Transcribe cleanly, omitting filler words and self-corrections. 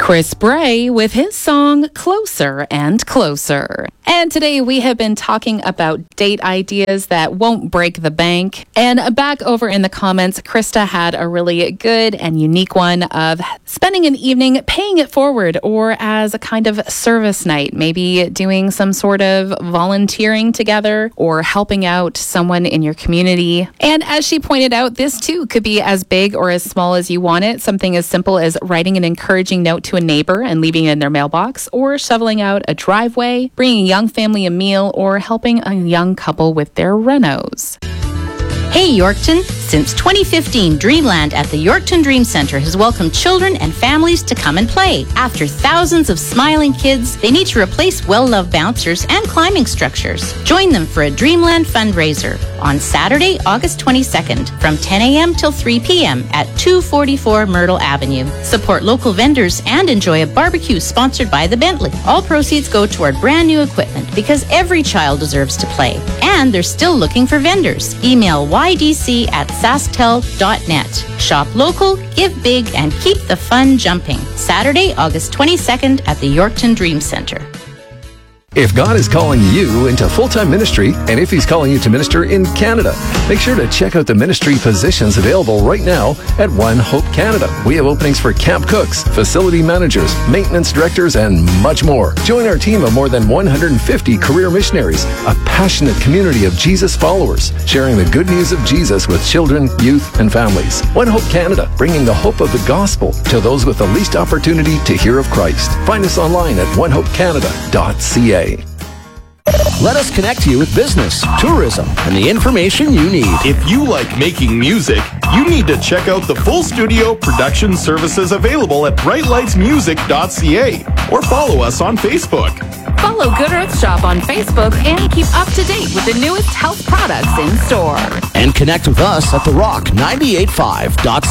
Chris Bray with his song Closer and Closer. And today we have been talking about date ideas that won't break the bank. And back over in the comments, Krista had a really good and unique one of spending an evening paying it forward or as a kind of service night, maybe doing some sort of volunteering together or helping out someone in your community. And as she pointed out, this too could be as big or as small as you want it. Something as simple as writing an encouraging note to a neighbor and leaving it in their mailbox, or shoveling out a driveway, bringing a young family a meal, or helping a young couple with their renos. Hey Yorkton! Since 2015, Dreamland at the Yorkton Dream Center has welcomed children and families to come and play. After thousands of smiling kids, they need to replace well-loved bouncers and climbing structures. Join them for a Dreamland fundraiser on Saturday, August 22nd from 10 a.m. till 3 p.m. at 244 Myrtle Avenue. Support local vendors and enjoy a barbecue sponsored by the Bentley. All proceeds go toward brand new equipment because every child deserves to play. And they're still looking for vendors. Email ydc@sasktel.net. Shop local, give big, and keep the fun jumping. Saturday, August 22nd at the Yorkton Dream Center. If God is calling you into full-time ministry, and if He's calling you to minister in Canada, make sure to check out the ministry positions available right now at One Hope Canada. We have openings for camp cooks, facility managers, maintenance directors, and much more. Join our team of more than 150 career missionaries, a passionate community of Jesus followers, sharing the good news of Jesus with children, youth, and families. One Hope Canada, bringing the hope of the gospel to those with the least opportunity to hear of Christ. Find us online at onehopecanada.ca. Let us connect you with business, tourism, and the information you need. If you like making music, you need to check out the full studio production services available at brightlightsmusic.ca or follow us on Facebook. Follow Good Earth Shop on Facebook and keep up to date with the newest health products in store. And connect with us at The Rock 98.5.ca.